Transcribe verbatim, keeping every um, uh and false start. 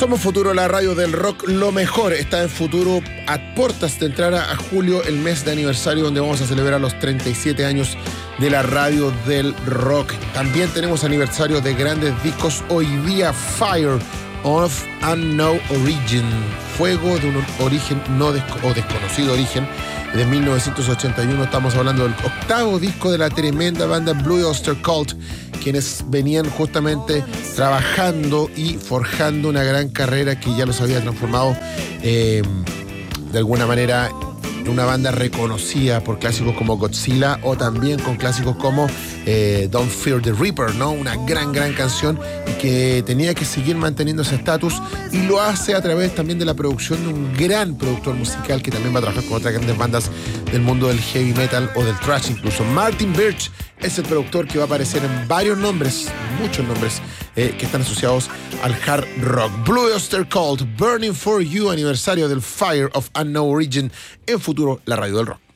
Somos Futuro, la radio del rock. Lo mejor está en Futuro, a puertas de entrar a julio, el mes de aniversario donde vamos a celebrar los treinta y siete años de la radio del rock. También tenemos aniversario de grandes discos. Hoy día, Fire of Unknown Origin, Fuego de un origen no desco- o desconocido origen, de mil novecientos ochenta y uno. Estamos hablando del octavo disco de la tremenda banda Blue Oyster Cult, quienes venían justamente trabajando y forjando una gran carrera que ya los había transformado eh, de alguna manera en una banda reconocida por clásicos como Godzilla, o también con clásicos como eh, Don't Fear the Reaper, ¿no? Una gran, gran canción y que tenía que seguir manteniendo ese estatus, y lo hace a través también de la producción de un gran productor musical que también va a trabajar con otras grandes bandas del mundo del heavy metal o del thrash incluso. Martin Birch es el productor que va a aparecer en varios nombres, muchos nombres eh, que están asociados al hard rock. Blue Oyster Cult, Burning for You, aniversario del Fire of Unknown Origin en Futuro, la radio del rock.